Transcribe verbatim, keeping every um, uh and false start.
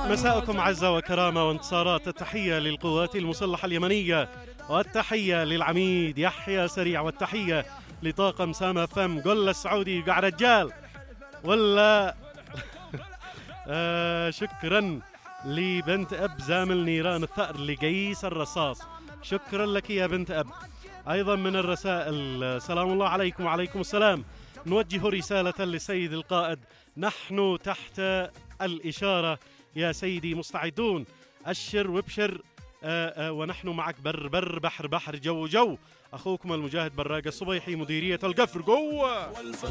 مساءكم عزة وكرامة وانتصارات. التحية للقوات المسلحة اليمنية، والتحية للعميد يحيى سريع، والتحية لطاقم سامة فم. قل السعودي قاع رجال ولا آه شكرا لبنت أب زامل نيران الثأر لقيس الرصاص، شكرا لك يا بنت أب. أيضا من الرسائل: سلام الله عليكم. وعليكم السلام. نوجه رسالة للسيد القائد: نحن تحت الإشارة يا سيدي، مستعدون، أشر وابشر. آآ آآ ونحن معك بر بر بحر بحر جو جو. أخوكم المجاهد براق الصبيحي، مديرية القفر. قوة.